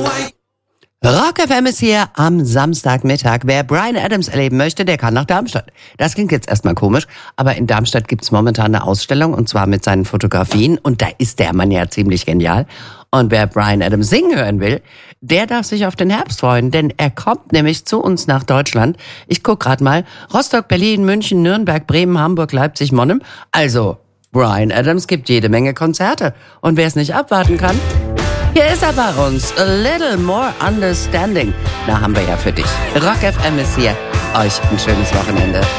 Rock FM ist hier am Samstagmittag. Wer Bryan Adams erleben möchte, der kann nach Darmstadt. Das klingt jetzt erstmal komisch, aber in Darmstadt gibt's momentan eine Ausstellung und zwar mit seinen Fotografien und da ist der Mann ja ziemlich genial. Und wer Bryan Adams singen hören will, der darf sich auf den Herbst freuen, denn er kommt nämlich zu uns nach Deutschland. Ich guck gerade mal, Rostock, Berlin, München, Nürnberg, Bremen, Hamburg, Leipzig, Monnem. Also, Bryan Adams gibt jede Menge Konzerte. Und wer es nicht abwarten kann, hier ist er bei uns. A little more understanding. Na, haben wir ja für dich. Rock FM ist hier. Euch ein schönes Wochenende.